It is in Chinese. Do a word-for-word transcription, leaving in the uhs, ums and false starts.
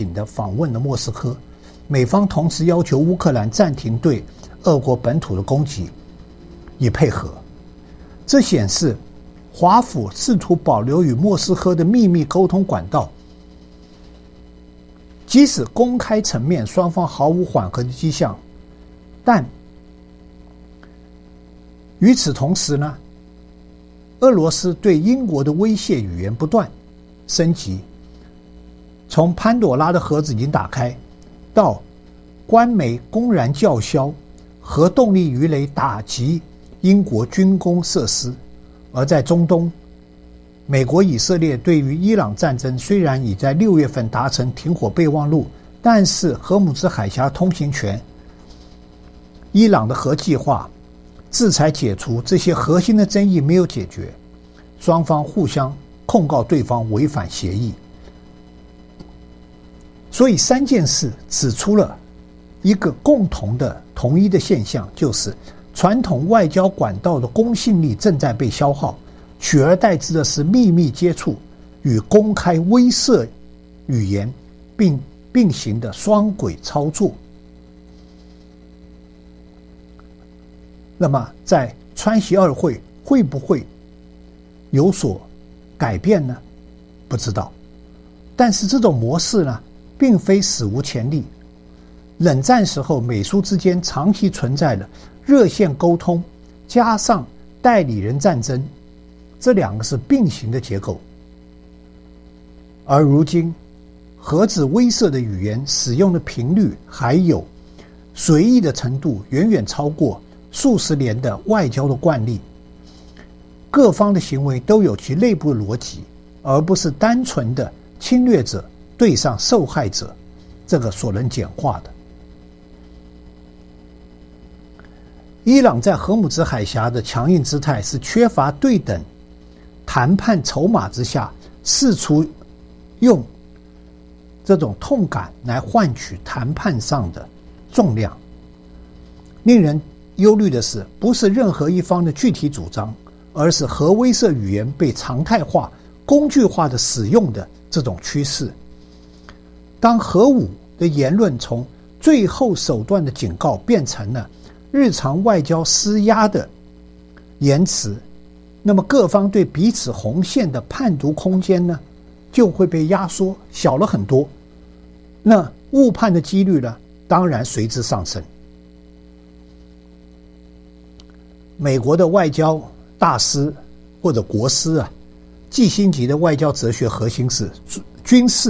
的访问了莫斯科，美方同时要求乌克兰暂停对俄国本土的攻击，以配合。这显示华府试图保留与莫斯科的秘密沟通管道，即使公开层面双方毫无缓和的迹象，但与此同时呢，俄罗斯对英国的威胁语言不断升级，从潘朵拉的盒子已经打开，到官媒公然叫嚣核动力鱼雷打击英国军工设施。而在中东，美国以色列对于伊朗战争虽然已在六月份达成停火备忘录，但是荷姆兹海峡通行权、伊朗的核计划、制裁解除这些核心的争议没有解决，双方互相控告对方违反协议。所以三件事指出了一个共同的统一的现象，就是传统外交管道的公信力正在被消耗，取而代之的是秘密接触与公开威慑语言并并行的双轨操作。那么在川习二会会不会有所改变呢？不知道。但是这种模式呢，并非史无前例。冷战时候美苏之间长期存在的热线沟通加上代理人战争，这两个是并行的结构。而如今核子威慑的语言使用的频率还有随意的程度远远超过数十年的外交的惯例，各方的行为都有其内部的逻辑，而不是单纯的侵略者对上受害者这个所能简化的。伊朗在荷姆兹海峡的强硬姿态是缺乏对等谈判筹码之下，试图用这种痛感来换取谈判上的重量。令人忧虑的是，不是任何一方的具体主张，而是核威慑语言被常态化、工具化的使用的这种趋势。当核武的言论从最后手段的警告变成了日常外交施压的言辞，那么各方对彼此红线的判读空间呢，就会被压缩小了很多。那误判的几率呢，当然随之上升。美国的外交大师或者国师啊，季辛吉的外交哲学核心是军事